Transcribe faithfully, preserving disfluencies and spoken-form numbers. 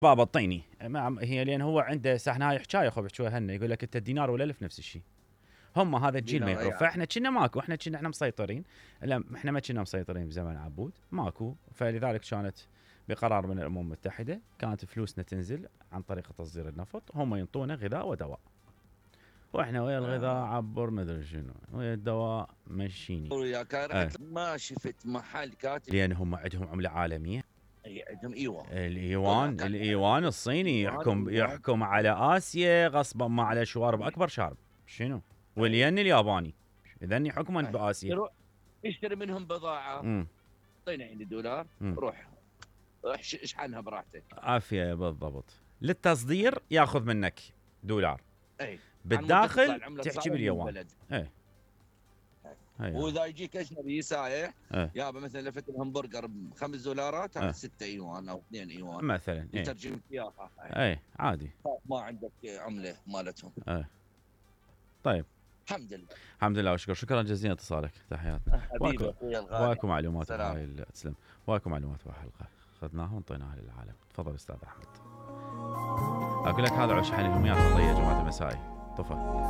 بابا اعطيني، هي لان هو عنده سحن هاي حكايه خو بحكوها هنا، يقول لك انت الدينار والالف نفس الشيء. هم هذا الجيل ما يعرف، فاحنا كنا ماكو، احنا كنا احنا مسيطرين. لا احنا ما كنا مسيطرين بزمن عبود، ماكو، فلذلك كانت بقرار من الامم المتحده كانت فلوسنا تنزل عن طريق تصدير النفط، هم ينطونا غذاء ودواء، واحنا ويا الغذاء عبر مدري شنو، ويا الدواء مشيني. ويا كان ما شفت محل كاتب لان هم عندهم عمله عالميه. اي عندهم ايوان. الايوان الايوان الصيني يحكم يحكم على اسيا غصبا ما على شوارب اكبر شارب شنو، والين الياباني اذا حكما باسيا. روح اشتري منهم بضاعه، اعطينا عندي دولار، روح روح اشحنها براحتك. عافيه بالضبط. للتصدير ياخذ منك دولار، اي بالداخل تحكي باليوان. اي واذا يجيك اجنبي سايح يابا مثلا لفت الهمبرجر بخمس دولارات هذا ستة ايوان او اثنين ايوان مثلا، يترجم فيها. اي عادي، ما عندك عمله مالتهم. اي طيب الحمد لله الحمد لله وشكرا. شكرا جزيلا اتصالك، تحياتنا. واكو واكو معلومات بهاي تسلم، واكو معلومات بهالحلقه اخذناها وانطيناها للعالم. تفضل استاذ احمد. اقول لك هذا عش حل اليوميات الفضائيه يا جماعه المسائي طفى.